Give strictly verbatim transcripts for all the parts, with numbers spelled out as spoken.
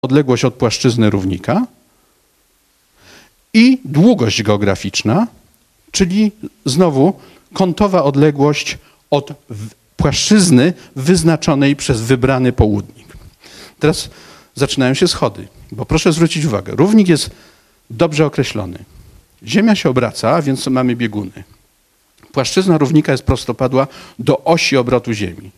odległość od płaszczyzny równika i długość geograficzna, czyli znowu kątowa odległość od płaszczyzny wyznaczonej przez wybrany południk. Teraz zaczynają się schody, bo proszę zwrócić uwagę, równik jest dobrze określony. Ziemia się obraca, a więc mamy bieguny. Płaszczyzna równika jest prostopadła do osi obrotu Ziemi.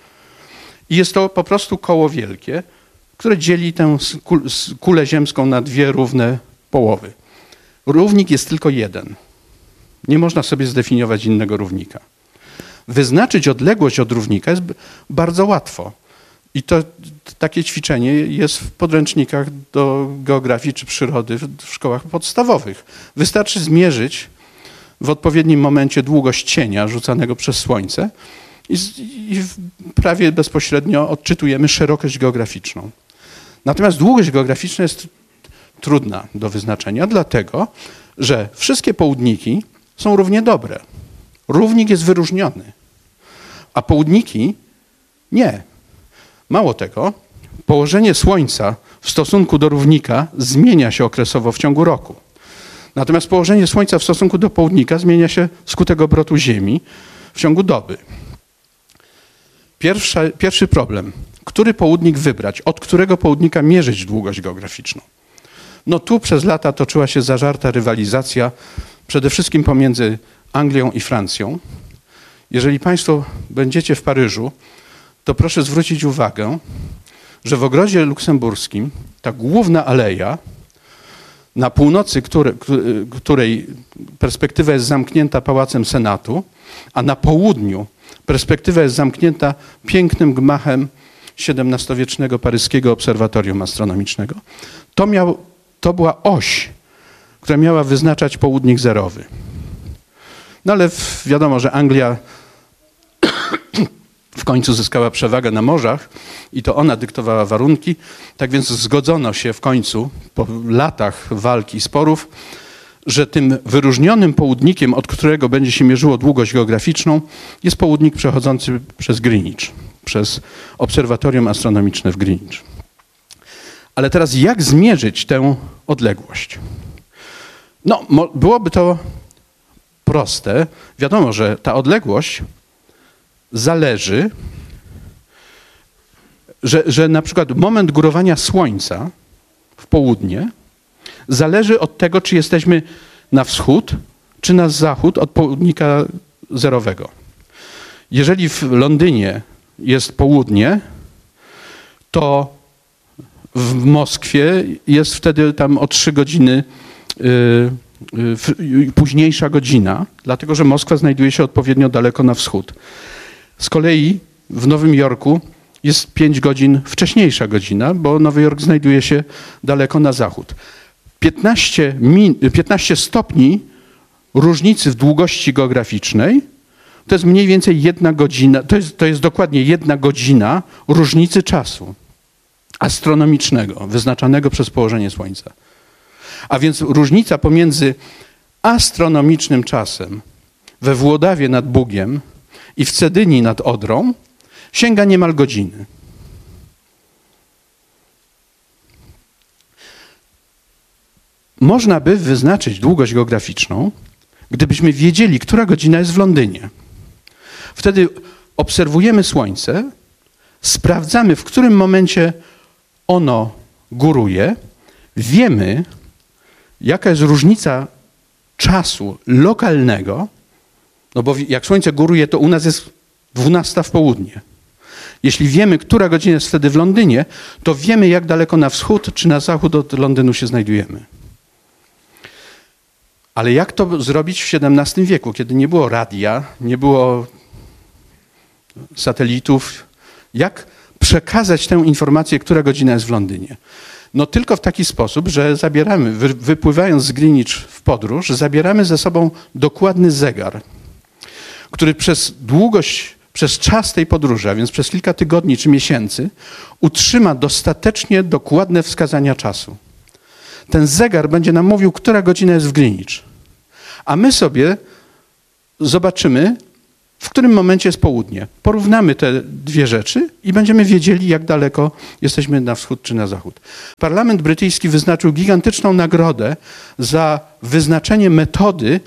I jest to po prostu koło wielkie, które dzieli tę kulę ziemską na dwie równe połowy. Równik jest tylko jeden. Nie można sobie zdefiniować innego równika. Wyznaczyć odległość od równika jest bardzo łatwo. I to takie ćwiczenie jest w podręcznikach do geografii czy przyrody w szkołach podstawowych. Wystarczy zmierzyć w odpowiednim momencie długość cienia rzucanego przez słońce i, i prawie bezpośrednio odczytujemy szerokość geograficzną. Natomiast długość geograficzna jest trudna do wyznaczenia, dlatego że wszystkie południki są równie dobre. Równik jest wyróżniony, a południki nie. Mało tego, położenie Słońca w stosunku do równika zmienia się okresowo w ciągu roku. Natomiast położenie Słońca w stosunku do południka zmienia się wskutek obrotu Ziemi w ciągu doby. Pierwsza, pierwszy problem. Który południk wybrać? Od którego południka mierzyć długość geograficzną? No tu przez lata toczyła się zażarta rywalizacja przede wszystkim pomiędzy Anglią i Francją. Jeżeli Państwo będziecie w Paryżu, to proszę zwrócić uwagę, że w ogrodzie luksemburskim ta główna aleja, na północy której, której perspektywa jest zamknięta Pałacem Senatu, a na południu perspektywa jest zamknięta pięknym gmachem siedemnastowiecznego paryskiego obserwatorium astronomicznego, to, miał, to była oś, która miała wyznaczać południk zerowy. No ale wiadomo, że Anglia w końcu zyskała przewagę na morzach i to ona dyktowała warunki, tak więc zgodzono się w końcu po latach walki i sporów, że tym wyróżnionym południkiem, od którego będzie się mierzyło długość geograficzną, jest południk przechodzący przez Greenwich, przez obserwatorium astronomiczne w Greenwich. Ale teraz jak zmierzyć tę odległość? No, byłoby to proste. Wiadomo, że ta odległość zależy, że, że na przykład moment górowania Słońca w południe zależy od tego, czy jesteśmy na wschód, czy na zachód od południka zerowego. Jeżeli w Londynie jest południe, to w Moskwie jest wtedy tam o trzy godziny yy, późniejsza godzina, dlatego że Moskwa znajduje się odpowiednio daleko na wschód. Z kolei w Nowym Jorku jest pięć godzin wcześniejsza godzina, bo Nowy Jork znajduje się daleko na zachód. piętnaście, min, piętnaście stopni różnicy w długości geograficznej to jest mniej więcej jedna godzina, to jest, to jest dokładnie jedna godzina różnicy czasu astronomicznego, wyznaczanego przez położenie Słońca. A więc różnica pomiędzy astronomicznym czasem we Włodawie nad Bugiem i w Cedynii nad Odrą sięga niemal godziny. Można by wyznaczyć długość geograficzną, gdybyśmy wiedzieli, która godzina jest w Londynie. Wtedy obserwujemy Słońce, sprawdzamy, w którym momencie ono góruje, wiemy, jaka jest różnica czasu lokalnego, no bo jak Słońce góruje, to u nas jest dwunasta w południe. Jeśli wiemy, która godzina jest wtedy w Londynie, to wiemy, jak daleko na wschód czy na zachód od Londynu się znajdujemy. Ale jak to zrobić w siedemnastym wieku, kiedy nie było radia, nie było satelitów? Jak przekazać tę informację, która godzina jest w Londynie? No tylko w taki sposób, że zabieramy, wypływając z Greenwich w podróż, zabieramy ze sobą dokładny zegar, który przez długość, przez czas tej podróży, a więc przez kilka tygodni czy miesięcy, utrzyma dostatecznie dokładne wskazania czasu. Ten zegar będzie nam mówił, która godzina jest w Greenwich. A my sobie zobaczymy, w którym momencie jest południe. Porównamy te dwie rzeczy i będziemy wiedzieli, jak daleko jesteśmy na wschód czy na zachód. Parlament brytyjski wyznaczył gigantyczną nagrodę za wyznaczenie metody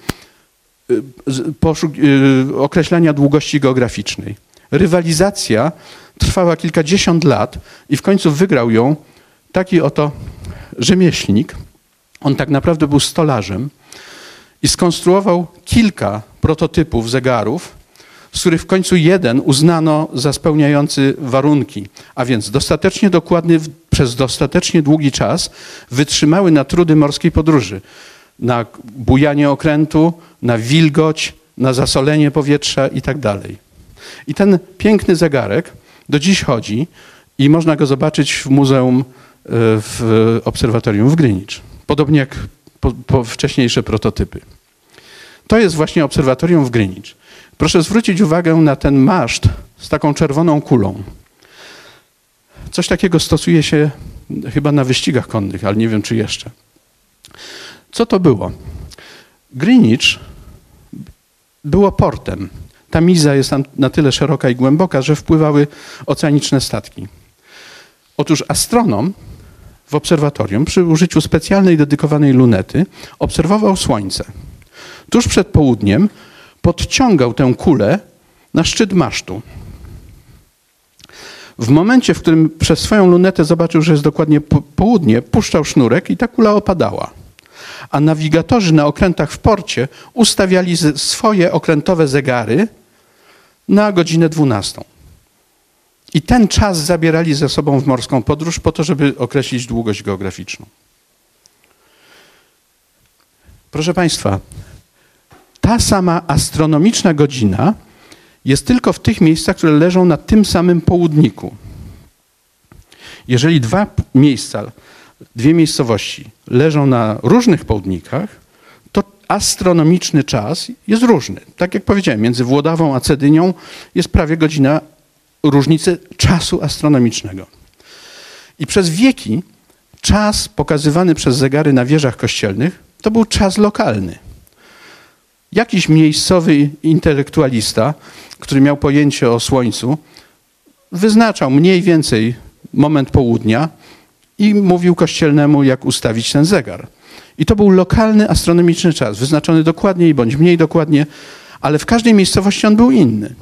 określania długości geograficznej. Rywalizacja trwała kilkadziesiąt lat i w końcu wygrał ją taki oto rzemieślnik. On tak naprawdę był stolarzem i skonstruował kilka prototypów zegarów, z których w końcu jeden uznano za spełniający warunki, a więc dostatecznie dokładny przez dostatecznie długi czas wytrzymały na trudy morskiej podróży, na bujanie okrętu, na wilgoć, na zasolenie powietrza i tak dalej. I ten piękny zegarek do dziś chodzi i można go zobaczyć w muzeum w obserwatorium w Greenwich, podobnie jak po, po wcześniejsze prototypy. To jest właśnie obserwatorium w Greenwich. Proszę zwrócić uwagę na ten maszt z taką czerwoną kulą. Coś takiego stosuje się chyba na wyścigach konnych, ale nie wiem, czy jeszcze. Co to było? Greenwich było portem. Ta Miza jest tam na tyle szeroka i głęboka, że wpływały oceaniczne statki. Otóż astronom w obserwatorium przy użyciu specjalnej dedykowanej lunety obserwował Słońce. Tuż przed południem podciągał tę kulę na szczyt masztu. W momencie, w którym przez swoją lunetę zobaczył, że jest dokładnie południe, puszczał sznurek i ta kula opadała. A nawigatorzy na okrętach w porcie ustawiali swoje okrętowe zegary na godzinę dwunastą. I ten czas zabierali ze sobą w morską podróż po to, żeby określić długość geograficzną. Proszę Państwa, ta sama astronomiczna godzina jest tylko w tych miejscach, które leżą na tym samym południku. Jeżeli dwa miejsca, dwie miejscowości leżą na różnych południkach, to astronomiczny czas jest różny. Tak jak powiedziałem, między Włodawą a Cedynią jest prawie godzina różnicy czasu astronomicznego. I przez wieki czas pokazywany przez zegary na wieżach kościelnych to był czas lokalny. Jakiś miejscowy intelektualista, który miał pojęcie o Słońcu, wyznaczał mniej więcej moment południa i mówił kościelnemu, jak ustawić ten zegar. I to był lokalny astronomiczny czas, wyznaczony dokładniej bądź mniej dokładnie, ale w każdej miejscowości on był inny.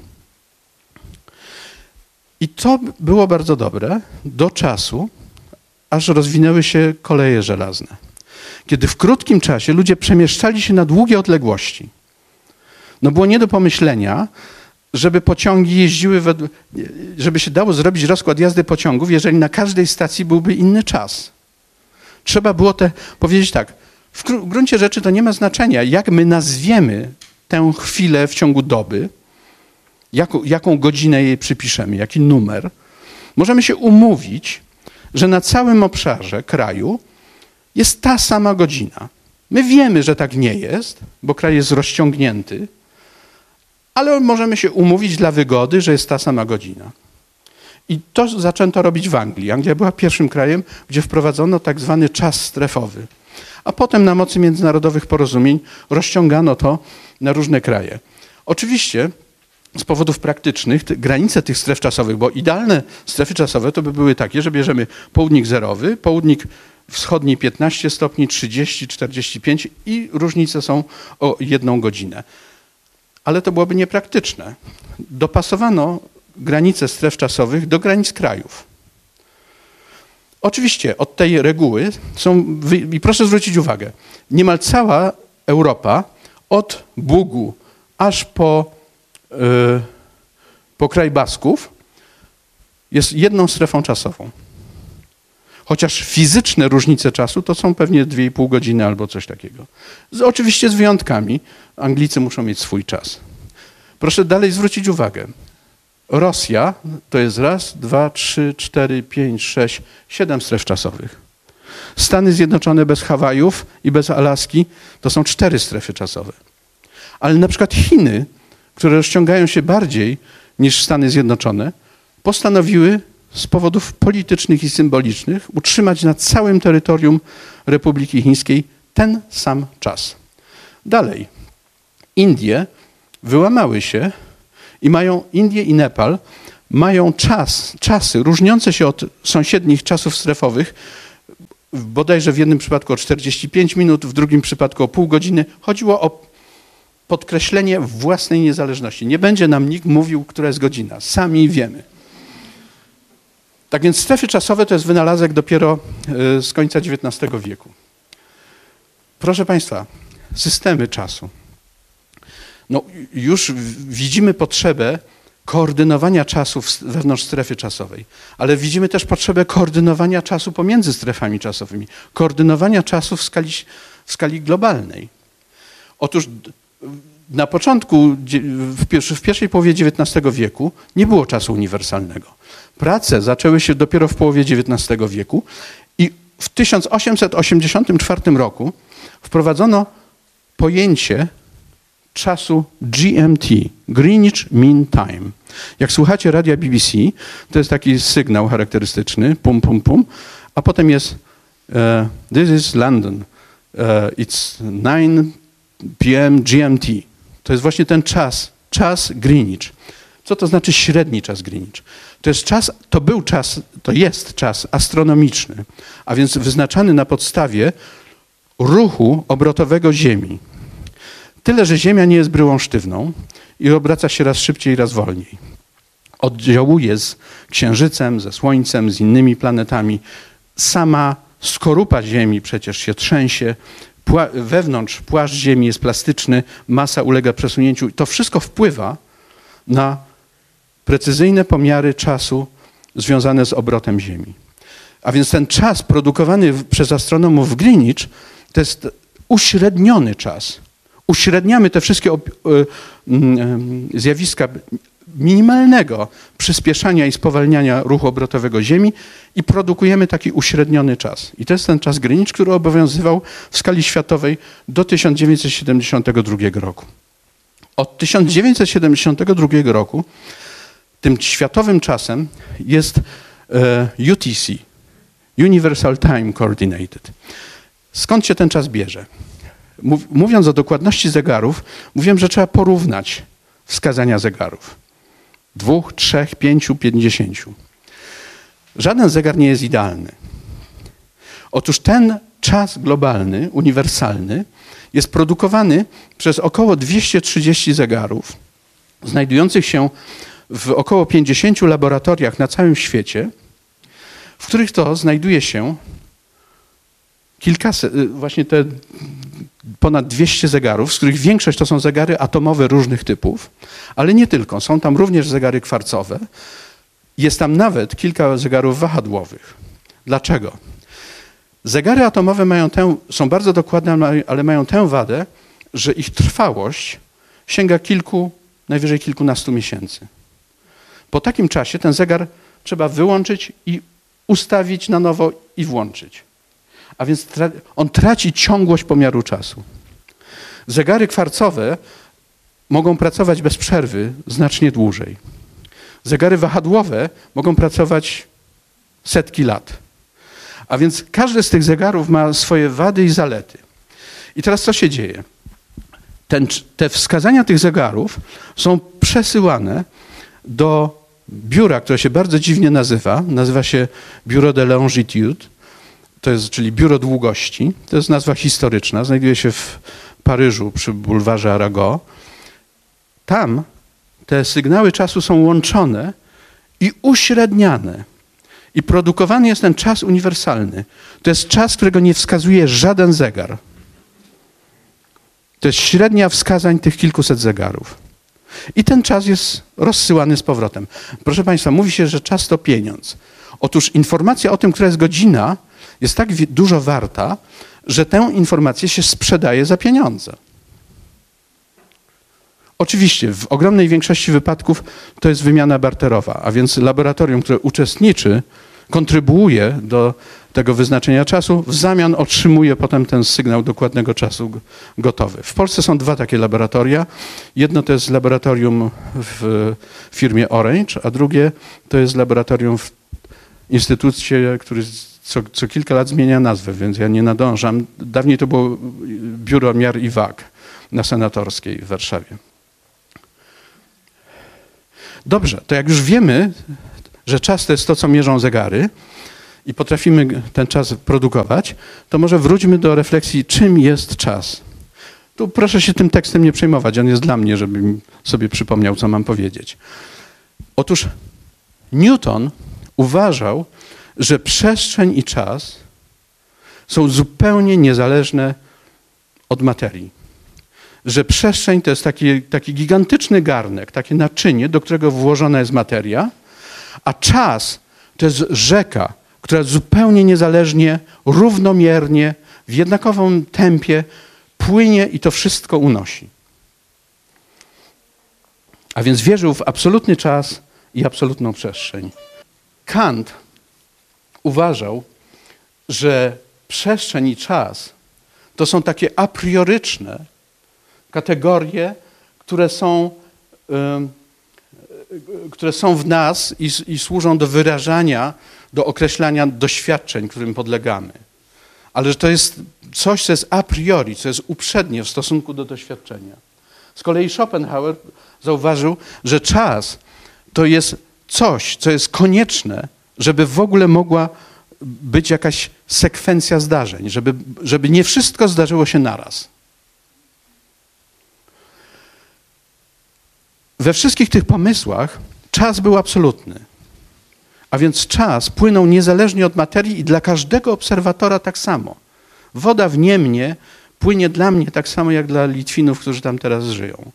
I to było bardzo dobre do czasu, aż rozwinęły się koleje żelazne. Kiedy w krótkim czasie ludzie przemieszczali się na długie odległości. No było nie do pomyślenia, żeby pociągi jeździły, żeby się dało zrobić rozkład jazdy pociągów, jeżeli na każdej stacji byłby inny czas. Trzeba było te, powiedzieć tak, w gruncie rzeczy to nie ma znaczenia, jak my nazwiemy tę chwilę w ciągu doby, jaką, jaką godzinę jej przypiszemy, jaki numer. Możemy się umówić, że na całym obszarze kraju jest ta sama godzina. My wiemy, że tak nie jest, bo kraj jest rozciągnięty, ale możemy się umówić dla wygody, że jest ta sama godzina. I to zaczęto robić w Anglii. Anglia była pierwszym krajem, gdzie wprowadzono tak zwany czas strefowy. A potem na mocy międzynarodowych porozumień rozciągano to na różne kraje. Oczywiście z powodów praktycznych te, granice tych stref czasowych, bo idealne strefy czasowe to by były takie, że bierzemy południk zerowy, południk wschodni piętnaście stopni, trzydzieści, czterdzieści pięć i różnice są o jedną godzinę. Ale to byłoby niepraktyczne. Dopasowano granice stref czasowych do granic krajów. Oczywiście od tej reguły są, i proszę zwrócić uwagę, niemal cała Europa od Bugu aż po, yy, po kraj Basków jest jedną strefą czasową. Chociaż fizyczne różnice czasu to są pewnie dwie i pół godziny albo coś takiego. Z, oczywiście z wyjątkami. Anglicy muszą mieć swój czas. Proszę dalej zwrócić uwagę. Rosja to jest raz, dwa, trzy, cztery, pięć, sześć, siedem stref czasowych. Stany Zjednoczone bez Hawajów i bez Alaski to są cztery strefy czasowe. Ale na przykład Chiny, które rozciągają się bardziej niż Stany Zjednoczone, postanowiły z powodów politycznych i symbolicznych utrzymać na całym terytorium Republiki Chińskiej ten sam czas. Dalej, Indie wyłamały się I mają Indie i Nepal, mają czas, czasy różniące się od sąsiednich czasów strefowych, bodajże w jednym przypadku o czterdzieści pięć minut, w drugim przypadku o pół godziny. Chodziło o podkreślenie własnej niezależności. Nie będzie nam nikt mówił, która jest godzina. Sami wiemy. Tak więc strefy czasowe to jest wynalazek dopiero z końca dziewiętnastego wieku. Proszę Państwa, systemy czasu. No, już widzimy potrzebę koordynowania czasu wewnątrz strefy czasowej, ale widzimy też potrzebę koordynowania czasu pomiędzy strefami czasowymi, koordynowania czasu w skali, w skali globalnej. Otóż na początku, w, pierwszy, w pierwszej połowie dziewiętnastego wieku nie było czasu uniwersalnego. Prace zaczęły się dopiero w połowie dziewiętnastego wieku i w tysiąc osiemset osiemdziesiątym czwartym roku wprowadzono pojęcie czasu G M T, Greenwich Mean Time. Jak słuchacie radia B B C, to jest taki sygnał charakterystyczny, pum, pum, pum, a potem jest uh, this is London, uh, it's nine p m G M T. To jest właśnie ten czas, czas Greenwich. Co to znaczy średni czas Greenwich? To jest czas, to był czas, to jest czas astronomiczny, a więc wyznaczany na podstawie ruchu obrotowego Ziemi. Tyle, że Ziemia nie jest bryłą sztywną i obraca się raz szybciej, raz wolniej. Oddziałuje z Księżycem, ze Słońcem, z innymi planetami. Sama skorupa Ziemi przecież się trzęsie. Pła- wewnątrz płaszcz Ziemi jest plastyczny, masa ulega przesunięciu. To wszystko wpływa na precyzyjne pomiary czasu związane z obrotem Ziemi. A więc ten czas produkowany przez astronomów w Greenwich to jest uśredniony czas. Uśredniamy te wszystkie zjawiska minimalnego przyspieszania i spowalniania ruchu obrotowego Ziemi i produkujemy taki uśredniony czas. I to jest ten czas Greenwich, który obowiązywał w skali światowej do tysiąc dziewięćset siedemdziesiątego drugiego roku. Od tysiąc dziewięćset siedemdziesiątego drugiego roku tym światowym czasem jest U T C, Universal Time Coordinated. Skąd się ten czas bierze? Mówiąc o dokładności zegarów, mówiłem, że trzeba porównać wskazania zegarów. Dwóch, trzech, pięciu, pięćdziesięciu. Żaden zegar nie jest idealny. Otóż ten czas globalny, uniwersalny, jest produkowany przez około dwieście trzydzieści zegarów, znajdujących się w około pięćdziesięciu laboratoriach na całym świecie, w których to znajduje się kilkaset, właśnie te ponad dwieście zegarów, z których większość to są zegary atomowe różnych typów, ale nie tylko. Są tam również zegary kwarcowe. Jest tam nawet kilka zegarów wahadłowych. Dlaczego? Zegary atomowe mają tę, są bardzo dokładne, ale mają tę wadę, że ich trwałość sięga kilku, najwyżej kilkunastu miesięcy. Po takim czasie ten zegar trzeba wyłączyć i ustawić na nowo i włączyć. A więc tra- on traci ciągłość pomiaru czasu. Zegary kwarcowe mogą pracować bez przerwy znacznie dłużej. Zegary wahadłowe mogą pracować setki lat. A więc każdy z tych zegarów ma swoje wady i zalety. I teraz co się dzieje? Ten, te wskazania tych zegarów są przesyłane do biura, które się bardzo dziwnie nazywa. Nazywa się Bureau de Longitude. To jest, czyli Biuro Długości. To jest nazwa historyczna. Znajduje się w Paryżu przy bulwarze Arago. Tam te sygnały czasu są łączone i uśredniane. I produkowany jest ten czas uniwersalny. To jest czas, którego nie wskazuje żaden zegar. To jest średnia wskazań tych kilkuset zegarów. I ten czas jest rozsyłany z powrotem. Proszę Państwa, mówi się, że czas to pieniądz. Otóż informacja o tym, która jest godzina, jest tak dużo warta, że tę informację się sprzedaje za pieniądze. Oczywiście w ogromnej większości wypadków to jest wymiana barterowa, a więc laboratorium, które uczestniczy, kontrybuuje do tego wyznaczenia czasu, w zamian otrzymuje potem ten sygnał dokładnego czasu gotowy. W Polsce są dwa takie laboratoria. Jedno to jest laboratorium w firmie Orange, a drugie to jest laboratorium w instytucie, który co, co kilka lat zmienia nazwę, więc ja nie nadążam. Dawniej to było Biuro Miar i Wag na Senatorskiej w Warszawie. Dobrze, to jak już wiemy, że czas to jest to, co mierzą zegary i potrafimy ten czas produkować, to może wróćmy do refleksji, czym jest czas. Tu proszę się tym tekstem nie przejmować, on jest dla mnie, żebym sobie przypomniał, co mam powiedzieć. Otóż Newton uważał, że przestrzeń i czas są zupełnie niezależne od materii. Że przestrzeń to jest taki, taki gigantyczny garnek, takie naczynie, do którego włożona jest materia, a czas to jest rzeka, która zupełnie niezależnie, równomiernie, w jednakowym tempie płynie i to wszystko unosi. A więc wierzył w absolutny czas i absolutną przestrzeń. Kant uważał, że przestrzeń i czas to są takie a prioryczne kategorie, które są, y, które są w nas i, i służą do wyrażania, do określania doświadczeń, którym podlegamy. Ale że to jest coś, co jest a priori, co jest uprzednie w stosunku do doświadczenia. Z kolei Schopenhauer zauważył, że czas to jest coś, co jest konieczne, żeby w ogóle mogła być jakaś sekwencja zdarzeń, żeby, żeby nie wszystko zdarzyło się naraz. We wszystkich tych pomysłach czas był absolutny. A więc czas płynął niezależnie od materii i dla każdego obserwatora tak samo. Woda w Niemnie płynie dla mnie tak samo jak dla Litwinów, którzy tam teraz żyją.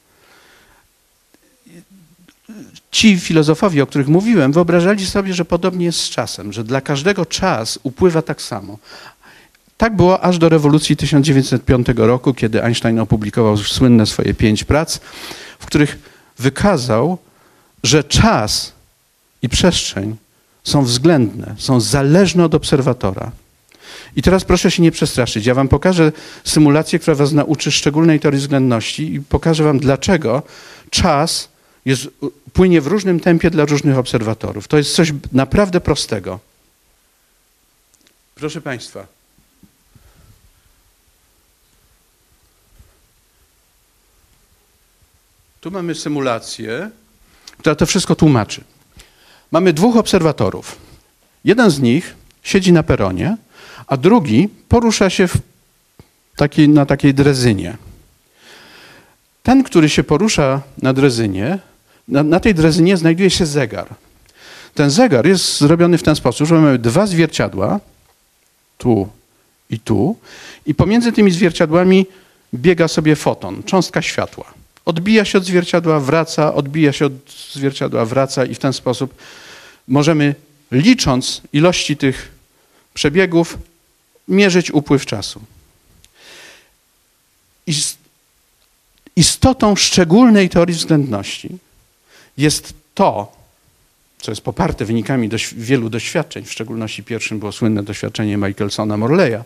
Ci filozofowie, o których mówiłem, wyobrażali sobie, że podobnie jest z czasem, że dla każdego czas upływa tak samo. Tak było aż do rewolucji tysiąc dziewięćset piątego roku, kiedy Einstein opublikował słynne swoje pięć prac, w których wykazał, że czas i przestrzeń są względne, są zależne od obserwatora. I teraz proszę się nie przestraszyć. Ja wam pokażę symulację, która was nauczy szczególnej teorii względności i pokażę wam, dlaczego czas jest, płynie w różnym tempie dla różnych obserwatorów. To jest coś naprawdę prostego. Proszę państwa. Tu mamy symulację, która to wszystko tłumaczy. Mamy dwóch obserwatorów. Jeden z nich siedzi na peronie, a drugi porusza się w takiej, na takiej drezynie. Ten, który się porusza na drezynie, na, na tej drezynie znajduje się zegar. Ten zegar jest zrobiony w ten sposób, że mamy dwa zwierciadła, tu i tu, i pomiędzy tymi zwierciadłami biega sobie foton, cząstka światła. Odbija się od zwierciadła, wraca, odbija się od zwierciadła, wraca i w ten sposób możemy, licząc ilości tych przebiegów, mierzyć upływ czasu. Istotą szczególnej teorii względności jest to, co jest poparte wynikami dość, wielu doświadczeń, w szczególności pierwszym było słynne doświadczenie Michelsona-Morleya,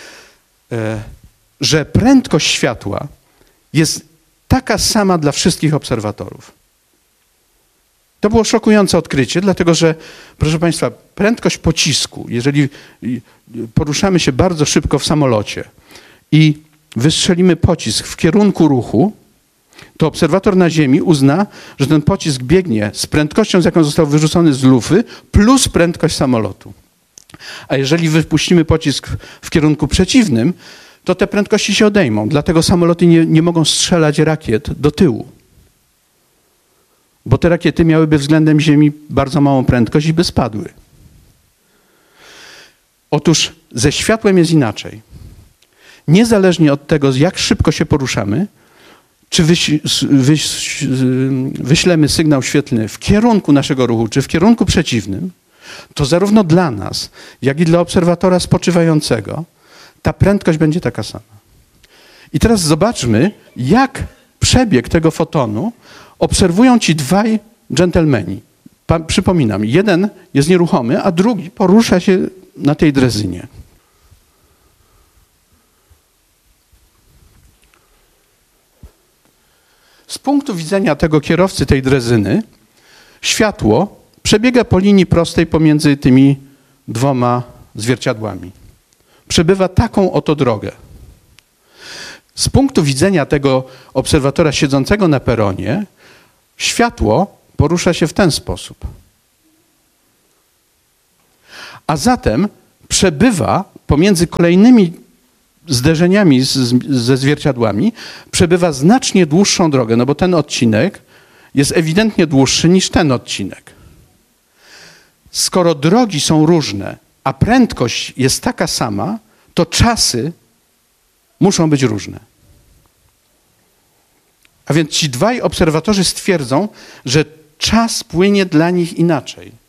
że prędkość światła jest taka sama dla wszystkich obserwatorów. To było szokujące odkrycie, dlatego że, proszę państwa, prędkość pocisku, jeżeli poruszamy się bardzo szybko w samolocie i wystrzelimy pocisk w kierunku ruchu, to obserwator na Ziemi uzna, że ten pocisk biegnie z prędkością, z jaką został wyrzucony z lufy, plus prędkość samolotu. A jeżeli wypuścimy pocisk w kierunku przeciwnym, to te prędkości się odejmą. Dlatego samoloty nie, nie mogą strzelać rakiet do tyłu. Bo te rakiety miałyby względem Ziemi bardzo małą prędkość i by spadły. Otóż ze światłem jest inaczej. Niezależnie od tego, jak szybko się poruszamy, czy wyś, wyś, wyślemy sygnał świetlny w kierunku naszego ruchu, czy w kierunku przeciwnym, to zarówno dla nas, jak i dla obserwatora spoczywającego ta prędkość będzie taka sama. I teraz zobaczmy, jak przebieg tego fotonu obserwują ci dwaj dżentelmeni. Pa, przypominam, jeden jest nieruchomy, a drugi porusza się na tej drezynie. Z punktu widzenia tego kierowcy tej drezyny, światło przebiega po linii prostej pomiędzy tymi dwoma zwierciadłami. Przebywa taką oto drogę. Z punktu widzenia tego obserwatora siedzącego na peronie, światło porusza się w ten sposób. A zatem przebywa pomiędzy kolejnymi zderzeniami z, z, ze zwierciadłami, przebywa znacznie dłuższą drogę, no bo ten odcinek jest ewidentnie dłuższy niż ten odcinek. Skoro drogi są różne, a prędkość jest taka sama, to czasy muszą być różne. A więc ci dwaj obserwatorzy stwierdzą, że czas płynie dla nich inaczej.